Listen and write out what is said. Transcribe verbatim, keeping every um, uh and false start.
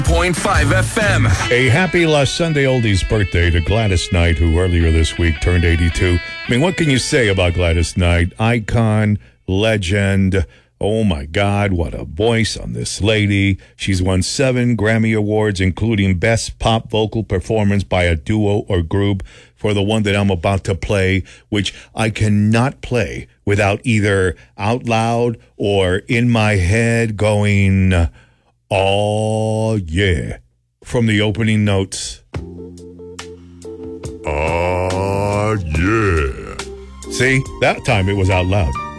point five F M. A happy last Sunday oldies birthday to Gladys Knight, who earlier this week turned eighty-two. I mean, what can you say about Gladys Knight? Icon, legend. Oh my God, what a voice on this lady. She's won seven Grammy Awards, including Best Pop Vocal Performance by a Duo or Group for the one that I'm about to play, which I cannot play without either out loud or in my head going, oh yeah, from the opening notes. Oh yeah. See, that time it was out loud.